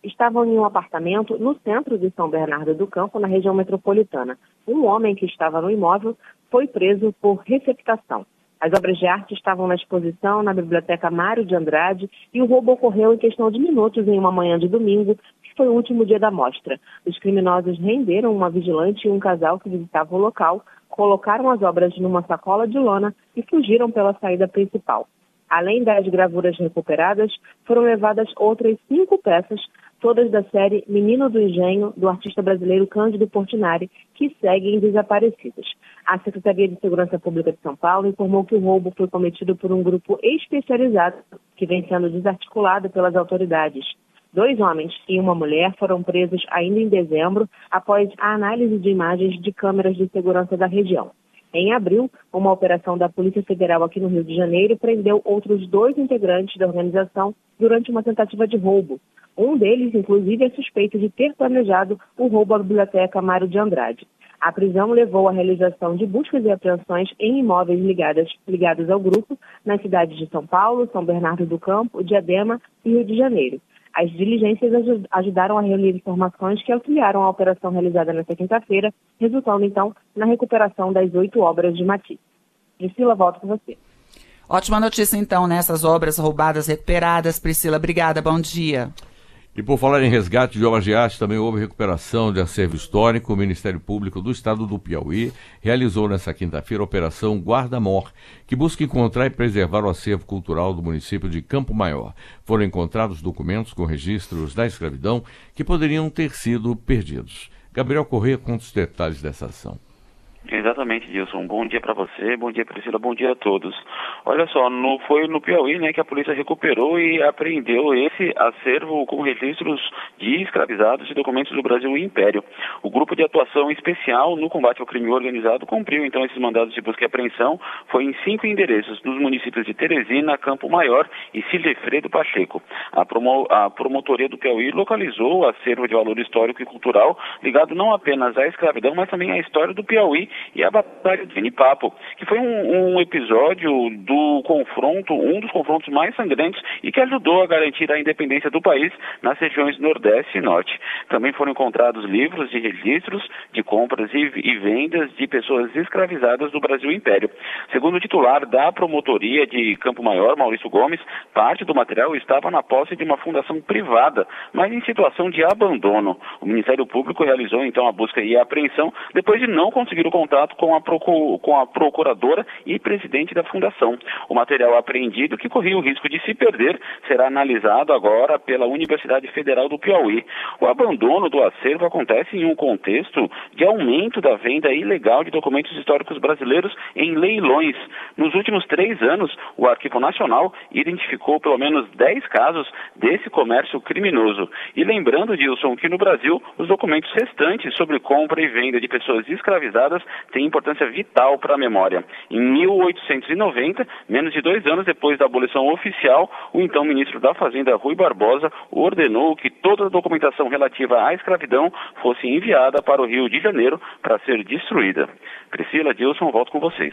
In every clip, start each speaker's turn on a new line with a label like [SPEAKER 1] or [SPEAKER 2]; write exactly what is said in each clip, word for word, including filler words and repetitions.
[SPEAKER 1] estavam em um apartamento no centro de São Bernardo do Campo, na região metropolitana. Um homem que estava no imóvel foi preso por receptação. As obras de arte estavam na exposição na Biblioteca Mário de Andrade e o roubo ocorreu em questão de minutos em uma manhã de domingo, que foi o último dia da mostra. Os criminosos renderam uma vigilante e um casal que visitava o local, colocaram as obras numa sacola de lona e fugiram pela saída principal. Além das gravuras recuperadas, foram levadas outras cinco peças, todas da série Menino do Engenho, do artista brasileiro Cândido Portinari, que seguem desaparecidas. A Secretaria de Segurança Pública de São Paulo informou que o roubo foi cometido por um grupo especializado que vem sendo desarticulado pelas autoridades. Dois homens e uma mulher foram presos ainda em dezembro, após a análise de imagens de câmeras de segurança da região. Em abril, uma operação da Polícia Federal aqui no Rio de Janeiro prendeu outros dois integrantes da organização durante uma tentativa de roubo. Um deles, inclusive, é suspeito de ter planejado o roubo à Biblioteca Mário de Andrade. A prisão levou à realização de buscas e apreensões em imóveis ligados, ligados ao grupo nas cidades de São Paulo, São Bernardo do Campo, Diadema e Rio de Janeiro. As diligências ajudaram a reunir informações que auxiliaram a operação realizada nesta quinta-feira, resultando, então, na recuperação das oito obras de Matisse. Priscila, volto com você.
[SPEAKER 2] Ótima notícia, então, nessas obras roubadas recuperadas. Priscila, obrigada, bom dia.
[SPEAKER 3] E por falar em resgate de obras de arte, também houve recuperação de acervo histórico. O Ministério Público do Estado do Piauí realizou nesta quinta-feira a Operação Guarda-Mor, que busca encontrar e preservar o acervo cultural do município de Campo Maior. Foram encontrados documentos com registros da escravidão que poderiam ter sido perdidos. Gabriel Corrêa conta os detalhes dessa ação.
[SPEAKER 4] Exatamente, Dilson. Bom dia para você, bom dia, Priscila, bom dia a todos. Olha só, no, foi no Piauí, né, que a polícia recuperou e apreendeu esse acervo com registros de escravizados e documentos do Brasil e Império. O Grupo de Atuação Especial no Combate ao Crime Organizado cumpriu, então, esses mandados de busca e apreensão. Foi em cinco endereços, nos municípios de Teresina, Campo Maior e Silvefredo Pacheco. A, promo, a promotoria do Piauí localizou o acervo de valor histórico e cultural ligado não apenas à escravidão, mas também à história do Piauí e a Batalha de Genipapo, que foi um, um episódio do confronto, um dos confrontos mais sangrentos e que ajudou a garantir a independência do país nas regiões Nordeste e Norte. Também foram encontrados livros de registros de compras e, e vendas de pessoas escravizadas do Brasil Império. Segundo o titular da promotoria de Campo Maior, Maurício Gomes, parte do material estava na posse de uma fundação privada, mas em situação de abandono. O Ministério Público realizou então a busca e a apreensão depois de não conseguir o contato com a, procu- com a procuradora e presidente da fundação. O material apreendido, que corria o risco de se perder, será analisado agora pela Universidade Federal do Piauí. O abandono do acervo acontece em um contexto de aumento da venda ilegal de documentos históricos brasileiros em leilões. Nos últimos três anos, o Arquivo Nacional identificou pelo menos dez casos desse comércio criminoso. E lembrando, Dilson, que no Brasil, os documentos restantes sobre compra e venda de pessoas escravizadas tem importância vital para a memória. Em mil oitocentos e noventa, menos de dois anos depois da abolição oficial, o então ministro da Fazenda, Rui Barbosa, ordenou que toda a documentação relativa à escravidão fosse enviada para o Rio de Janeiro para ser destruída. Priscila, Dilson, volto com vocês.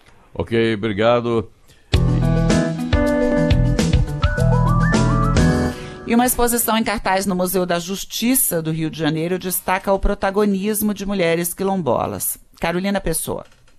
[SPEAKER 3] Ok, obrigado.
[SPEAKER 2] E uma exposição em cartaz no Museu da Justiça do Rio de Janeiro destaca o protagonismo de mulheres quilombolas. Carolina Pessoa.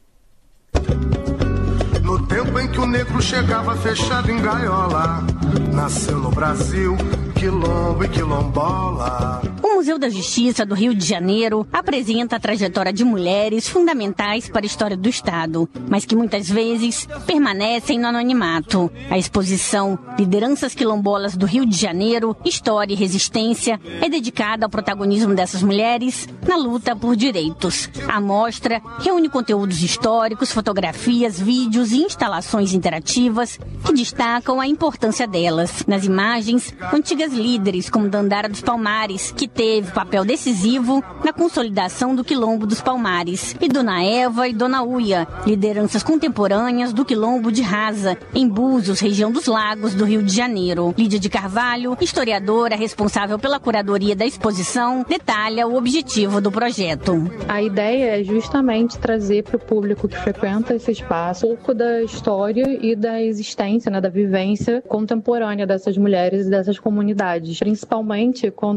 [SPEAKER 5] No tempo em que o negro chegava fechado em gaiola, nasceu no Brasil quilombo e quilombola.
[SPEAKER 6] O Museu da Justiça do Rio de Janeiro apresenta a trajetória de mulheres fundamentais para a história do Estado, mas que muitas vezes permanecem no anonimato. A exposição Lideranças Quilombolas do Rio de Janeiro, História e Resistência é dedicada ao protagonismo dessas mulheres na luta por direitos. A mostra reúne conteúdos históricos, fotografias, vídeos e instalações interativas que destacam a importância delas. Nas imagens, antigas líderes como Dandara dos Palmares, que teve papel decisivo na consolidação do Quilombo dos Palmares, e Dona Eva e Dona Uia, lideranças contemporâneas do Quilombo de Rasa, em Búzios, região dos Lagos do Rio de Janeiro. Lídia de Carvalho, historiadora responsável pela curadoria da exposição, detalha o objetivo do projeto.
[SPEAKER 7] A ideia é justamente trazer para o público que frequenta esse espaço um pouco da história e da existência, né, da vivência contemporânea dessas mulheres e dessas comunidades, principalmente quando